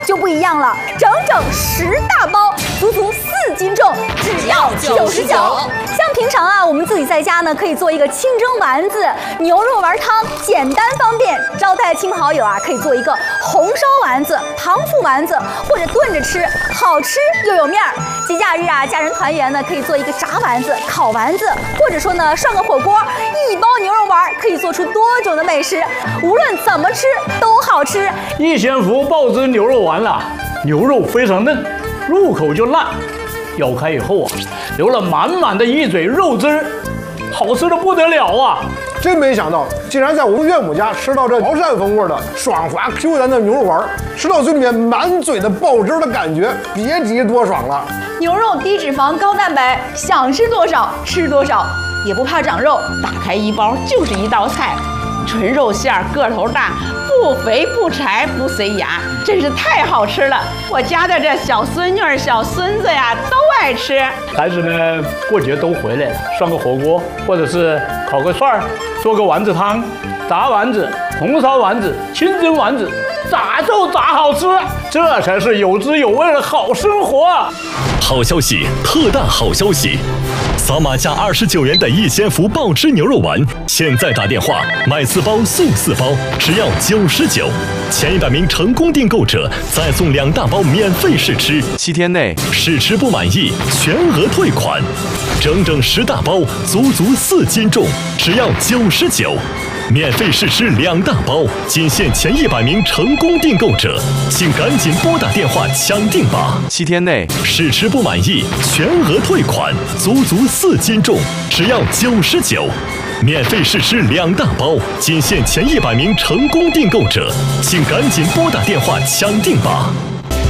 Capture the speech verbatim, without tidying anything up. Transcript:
就不一样了，整整十大包，足足四斤重，只要九十九。像平常啊，我们自己在家呢，可以做一个清蒸丸子、牛肉丸汤，简单方便。招待亲朋好友啊，可以做一个红烧丸子、糖醋丸子，或者炖着吃，好吃又有面儿。节假日啊，家人团圆呢，可以做一个炸丸子、烤丸子，或者说呢，涮个火锅，一包牛肉丸可以做出多种的美食，无论怎么吃都好吃。 逸仙福爆汁牛肉丸啊，牛肉非常嫩，入口就烂，咬开以后啊，流了满满的一嘴肉汁儿，好吃的不得了啊！ 真没想到，竟然在我们岳母家吃到这潮汕风味的爽滑 Q 弹的牛肉丸，吃到嘴里面满嘴的爆汁的感觉，别提多爽了。 牛肉低脂肪高蛋白，想吃多少吃多少，也不怕长肉，打开一包就是一道菜。纯肉馅儿，个头大，不肥不柴不塞牙，真是太好吃了！我家的这小孙女儿、小孙子呀，都爱吃。 孩子呢，过节都回来了，涮个火锅，或者是烤个串儿，做个丸子汤，炸丸子、红烧丸子、清蒸丸子，咋就咋好吃，这才是有滋有味的好生活。 好消息，特大好消息！扫码价二十九元的逸仙福爆汁牛肉丸，现在打电话买四包送四包，只要九十九。前一百名成功订购者再送两大包免费试吃， 七天内试吃不满意全额退款。整整十大包，足足四斤重，只要九十九。免费试吃两大包，仅限前一百名成功订购者，请赶紧拨打电话抢订吧！ 七天内试吃不满意全额退款，足足四斤重，只要九十九。免费试吃两大包，仅限前一百名成功订购者，请赶紧拨打电话抢订吧！